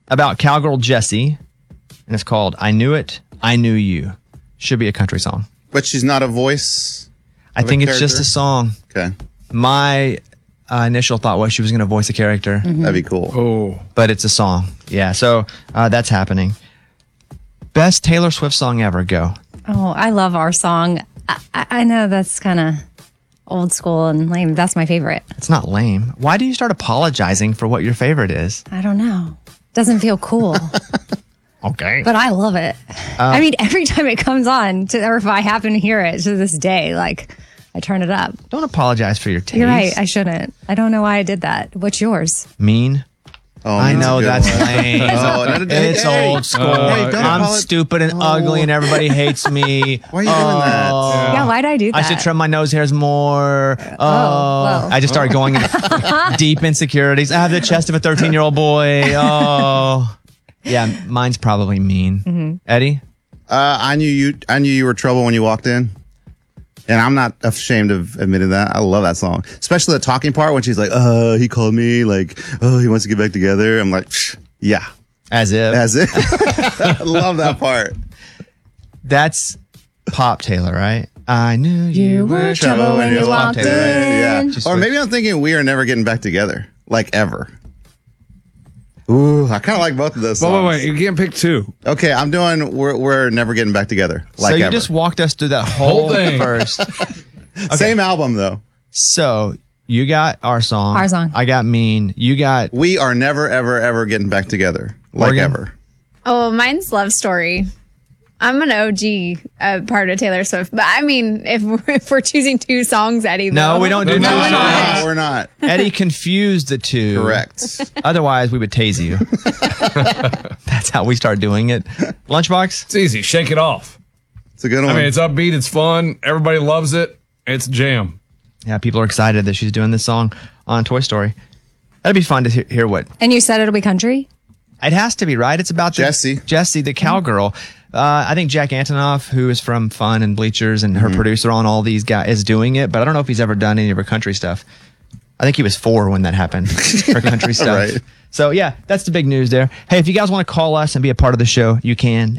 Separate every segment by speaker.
Speaker 1: about cowgirl Jessie, and it's called I Knew It, I Knew You. Should be a country song.
Speaker 2: But she's not a voice?
Speaker 1: I think it's just a song.
Speaker 2: Okay.
Speaker 1: My initial thought was she was going to voice a character.
Speaker 2: That'd be cool.
Speaker 3: Oh.
Speaker 1: But it's a song. Yeah, so that's happening. Best Taylor Swift song ever. Go.
Speaker 4: Oh, I love our song. I know that's kind of old school and lame. That's my favorite.
Speaker 1: It's not lame. Why do you start apologizing for what your favorite is?
Speaker 4: I don't know. Doesn't feel cool.
Speaker 1: Okay.
Speaker 4: But I love it. I mean, every time it comes on, or if I happen to hear it to this day, like, I turn it up.
Speaker 1: Don't apologize for your taste.
Speaker 4: You're right. I shouldn't. I don't know why I did that. What's yours?
Speaker 1: Mean.
Speaker 2: Oh,
Speaker 1: I know that's
Speaker 2: one.
Speaker 1: lame. It's old school. I'm stupid and ugly and everybody hates me.
Speaker 2: Why are you doing that?
Speaker 4: Yeah, why did I do that?
Speaker 1: I should trim my nose hairs more.
Speaker 4: whoa.
Speaker 1: I just started going into deep insecurities. I have the chest of a 13-year-old boy. Oh. Yeah, mine's probably mean. Eddie?
Speaker 2: I knew you were trouble when you walked in. And I'm not ashamed of admitting that. I love that song. Especially the talking part when she's like, he called me, like, he wants to get back together. I'm like, yeah.
Speaker 1: As if.
Speaker 2: I love that part.
Speaker 1: That's Pop Taylor, right? I knew you were trouble when you walked in.
Speaker 2: Yeah. Or maybe I'm thinking we are never getting back together. Like, ever. Ooh, I kind of like both of those songs.
Speaker 3: Wait. You can't pick two.
Speaker 2: Okay, I'm doing we're never getting back together. Like
Speaker 1: so you
Speaker 2: ever.
Speaker 1: just walked us through that whole
Speaker 3: thing.
Speaker 1: first.
Speaker 2: Same album, though.
Speaker 1: So you got our song.
Speaker 4: Our song.
Speaker 1: I got mean. You got.
Speaker 2: We are never, ever, ever getting back together. Like
Speaker 1: Morgan?
Speaker 2: ever.
Speaker 5: Oh, mine's Love Story. I'm an OG part of Taylor Swift. But I mean, if we're choosing two songs, Eddie.
Speaker 1: No, we don't do
Speaker 5: No,
Speaker 1: two
Speaker 5: we're not.
Speaker 1: songs.
Speaker 2: We're not.
Speaker 1: Eddie confused the two.
Speaker 2: Correct.
Speaker 1: Otherwise, we would tase you. That's how we start doing it. Lunchbox?
Speaker 3: It's easy. Shake it off.
Speaker 2: It's a good one.
Speaker 3: I mean, it's upbeat. It's fun. Everybody loves it. It's a jam.
Speaker 1: Yeah, people are excited that she's doing this song on Toy Story. That'd be fun to hear what.
Speaker 4: And you said it'll be country?
Speaker 1: It has to be, right? It's about
Speaker 2: Jessie,
Speaker 1: the cowgirl. I think Jack Antonoff, who is from Fun and Bleachers and her producer on all these guys, is doing it, but I don't know if he's ever done any of her country stuff. I think he was 4 when that happened, her country stuff.
Speaker 2: Right.
Speaker 1: So, yeah, that's the big news there. Hey, if you guys want to call us and be a part of the show, you can.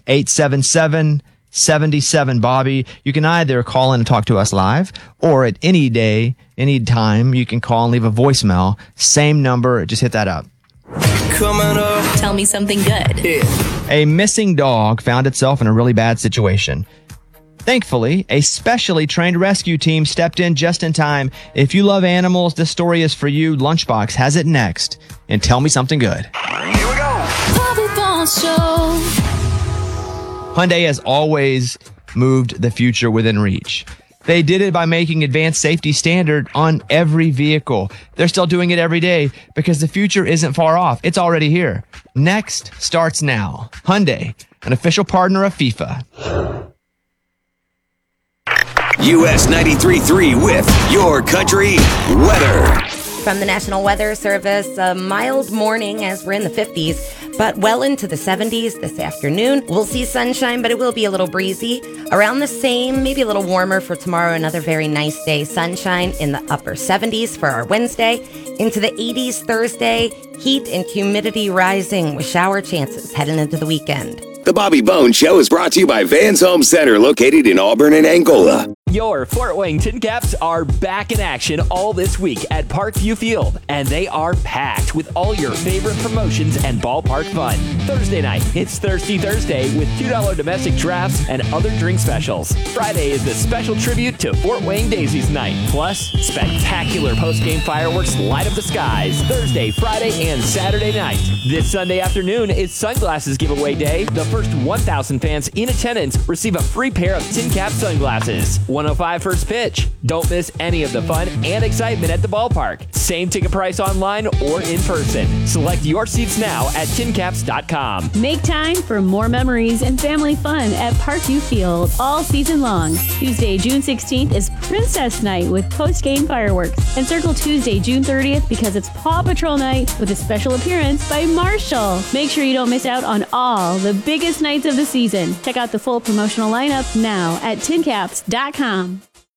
Speaker 1: 877-77-BOBBY. You can either call in and talk to us live, or at any day, any time, you can call and leave a voicemail. Same number, just hit that up.
Speaker 6: Coming up. Tell me something good.
Speaker 1: A missing dog found itself in a really bad situation. Thankfully, a specially trained rescue team stepped in just in time. If you love animals, this story is for you. Lunchbox has it next. And tell me something good.
Speaker 6: Here we go. Bobby Bones Show.
Speaker 1: Hyundai has always moved the future within reach. They did it by making advanced safety standard on every vehicle. They're still doing it every day because the future isn't far off. It's already here. Next starts now. Hyundai, an official partner of FIFA.
Speaker 7: US 93.3 with Your Country Weather.
Speaker 8: From the National Weather Service, a mild morning as we're in the 50s, but well into the 70s this afternoon. We'll see sunshine, but it will be a little breezy. Around the same, maybe a little warmer for tomorrow. Another very nice day. Sunshine in the upper 70s for our Wednesday. Into the 80s Thursday. Heat and humidity rising with shower chances heading into the weekend.
Speaker 7: The Bobby Bones Show is brought to you by Vans Home Center, located in Auburn and Angola.
Speaker 9: Your Fort Wayne TinCaps are back in action all this week at Parkview Field, and they are packed with all your favorite promotions and ballpark fun. Thursday night, it's Thirsty Thursday with $2 domestic drafts and other drink specials. Friday is the special tribute to Fort Wayne Daisies Night. Plus, spectacular post-game fireworks light up the skies Thursday, Friday, and Saturday night. This Sunday afternoon is Sunglasses Giveaway Day. The first 1,000 fans in attendance receive a free pair of TinCap sunglasses. 105 first pitch. Don't miss any of the fun and excitement at the ballpark. Same ticket price online or in person. Select your seats now at tincaps.com.
Speaker 10: Make time for more memories and family fun at Parkview Field all season long. Tuesday, June 16th is Princess Night with post-game fireworks. And circle Tuesday, June 30th because it's Paw Patrol Night with a special appearance by Marshall. Make sure you don't miss out on all the biggest nights of the season. Check out the full promotional lineup now at tincaps.com.